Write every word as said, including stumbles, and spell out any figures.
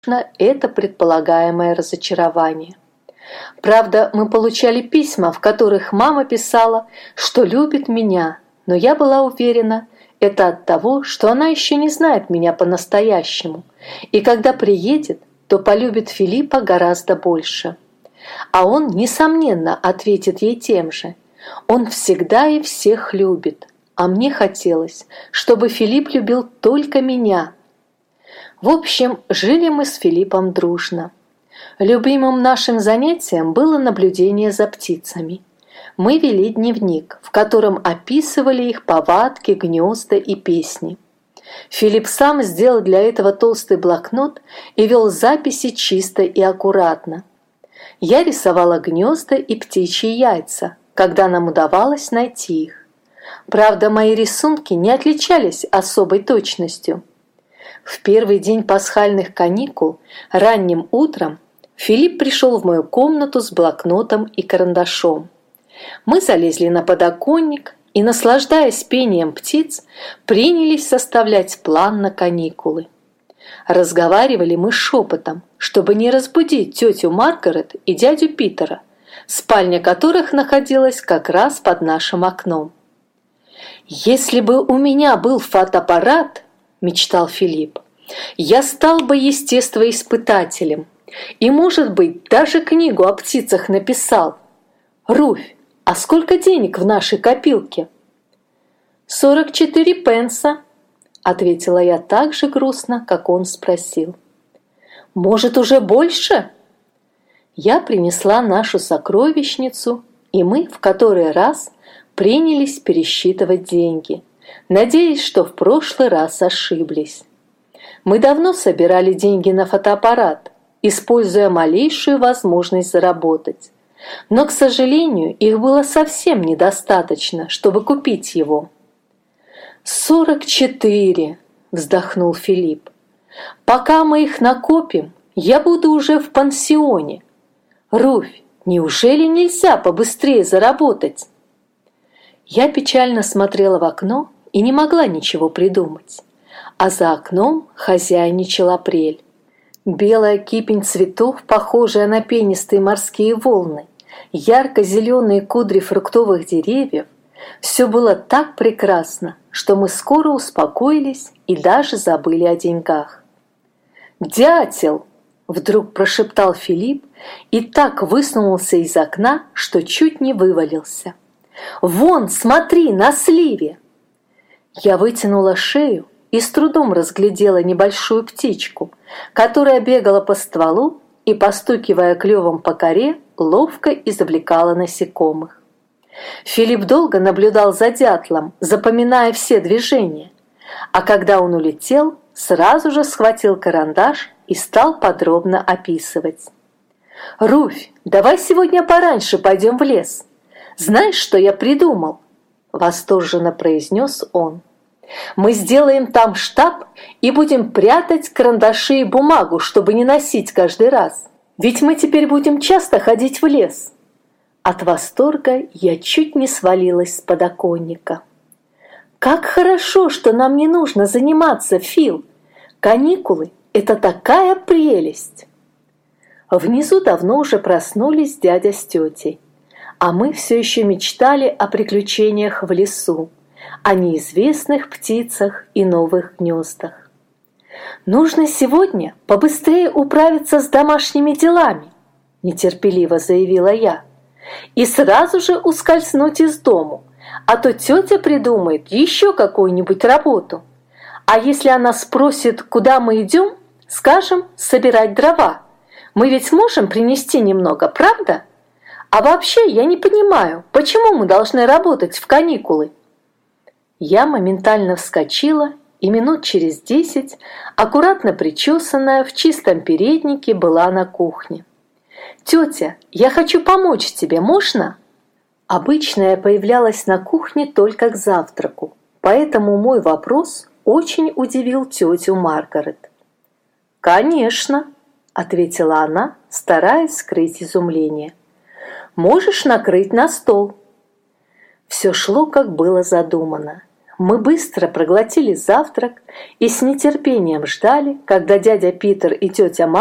это предполагаемое разочарование. Правда, мы получали письма, в которых мама писала, что любит меня, но я была уверена, это от того, что она еще не знает меня по-настоящему, и когда приедет, то полюбит Филиппа гораздо больше. А он, несомненно, ответит ей тем же. Он всегда и всех любит, а мне хотелось, чтобы Филипп любил только меня. В общем, жили мы с Филиппом дружно. Любимым нашим занятием было наблюдение за птицами. Мы вели дневник, в котором описывали их повадки, гнезда и песни. Филипп сам сделал для этого толстый блокнот и вел записи чисто и аккуратно. Я рисовала гнезда и птичьи яйца, когда нам удавалось найти их. Правда, мои рисунки не отличались особой точностью. В первый день пасхальных каникул, ранним утром, Филипп пришел в мою комнату с блокнотом и карандашом. Мы залезли на подоконник и, наслаждаясь пением птиц, принялись составлять план на каникулы. Разговаривали мы шепотом, чтобы не разбудить тетю Маргарет и дядю Питера, спальня которых находилась как раз под нашим окном. «Если бы у меня был фотоаппарат, — мечтал Филипп, — я стал бы естествоиспытателем и, может быть, даже книгу о птицах написал. Руфь, а сколько денег в нашей копилке?» «Сорок четыре пенса», — ответила я так же грустно, как он спросил. «Может, уже больше?» Я принесла нашу сокровищницу, и мы в который раз принялись пересчитывать деньги, надеясь, что в прошлый раз ошиблись. Мы давно собирали деньги на фотоаппарат, используя малейшую возможность заработать. Но, к сожалению, их было совсем недостаточно, чтобы купить его. «Сорок четыре!» – вздохнул Филипп. «Пока мы их накопим, я буду уже в пансионе. Руфь, неужели нельзя побыстрее заработать?» Я печально смотрела в окно и не могла ничего придумать. А за окном хозяйничал апрель. Белая кипень цветов, похожая на пенистые морские волны, ярко-зеленые кудри фруктовых деревьев – все было так прекрасно, что мы скоро успокоились и даже забыли о деньгах. «Дятел!» – вдруг прошептал Филипп и так высунулся из окна, что чуть не вывалился. «Вон, смотри, на сливе!» Я вытянула шею и с трудом разглядела небольшую птичку, которая бегала по стволу и, постукивая клювом по коре, ловко извлекала насекомых. Филипп долго наблюдал за дятлом, запоминая все движения, а когда он улетел, сразу же схватил карандаш и стал подробно описывать. «Руфь, давай сегодня пораньше пойдем в лес. Знаешь, что я придумал?» – восторженно произнес он. «Мы сделаем там штаб и будем прятать карандаши и бумагу, чтобы не носить каждый раз. Ведь мы теперь будем часто ходить в лес». От восторга я чуть не свалилась с подоконника. «Как хорошо, что нам не нужно заниматься, Фил! Каникулы – это такая прелесть!» Внизу давно уже проснулись дядя с тетей, а мы все еще мечтали о приключениях в лесу, о неизвестных птицах и новых гнездах. «Нужно сегодня побыстрее управиться с домашними делами», – нетерпеливо заявила я, «и сразу же ускользнуть из дому, а то тетя придумает еще какую-нибудь работу. А если она спросит, куда мы идем, скажем, собирать дрова. Мы ведь можем принести немного, правда? А вообще я не понимаю, почему мы должны работать в каникулы?» Я моментально вскочила, и минут через десять, аккуратно причесанная, в чистом переднике была на кухне. «Тетя, я хочу помочь тебе, можно?» Обычно я появлялась на кухне только к завтраку, поэтому мой вопрос очень удивил тетю Маргарет. «Конечно», – ответила она, стараясь скрыть изумление. «Можешь накрыть на стол». Все шло, как было задумано. Мы быстро проглотили завтрак и с нетерпением ждали, когда дядя Питер и тетя Ма